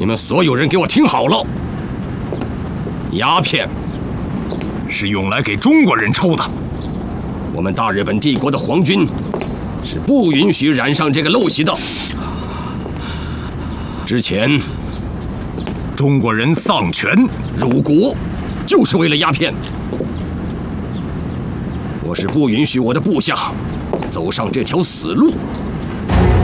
你们所有人给我听好了，鸦片是用来给中国人抽的。我们大日本帝国的皇军是不允许染上这个陋习的。之前，中国人丧权辱国，就是为了鸦片。我是不允许我的部下走上这条死路。